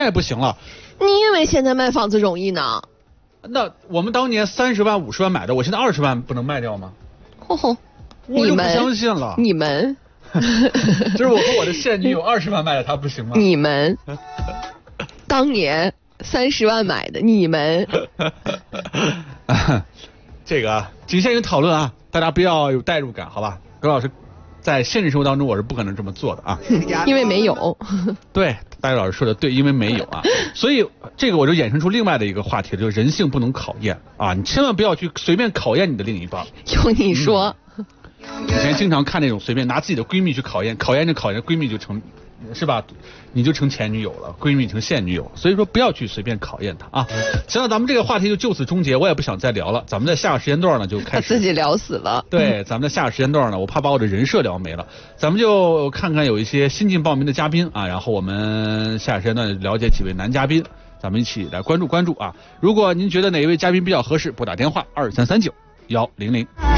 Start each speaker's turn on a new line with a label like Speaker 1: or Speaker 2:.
Speaker 1: 也不行了。
Speaker 2: 你以为现在卖房子容易呢？
Speaker 1: 那我们当年30万、50万买的，我现在20万不能卖掉吗？
Speaker 2: 吼吼，
Speaker 1: 我就不相信了。
Speaker 2: 你们，
Speaker 1: 就是我和我的现女友20万卖的，她不行吗？
Speaker 2: 你们，当年30万买的，你们。
Speaker 1: 这个仅限于讨论啊，大家不要有代入感，好吧？葛老师在现实生活当中我是不可能这么做的啊，
Speaker 2: 因为没有。
Speaker 1: 对，戴老师说的对，因为没有啊，所以这个我就衍生出另外的一个话题，就是人性不能考验啊，你千万不要去随便考验你的另一方。
Speaker 2: 有你说。
Speaker 1: 以前经常看那种随便拿自己的闺蜜去考验，考验着闺蜜就成，是吧？你就成前女友了，闺蜜成现女友，所以说不要去随便考验她啊。行了，咱们这个话题就此终结，我也不想再聊了。咱们在下个时间段呢就开始。
Speaker 2: 他自己聊死了。
Speaker 1: 对，咱们在下个时间段呢，我怕把我的人设聊没了。咱们就看看有一些新进报名的嘉宾啊，然后我们下个时间段了解几位男嘉宾，咱们一起来关注啊。如果您觉得哪一位嘉宾比较合适，拨打电话2339-100。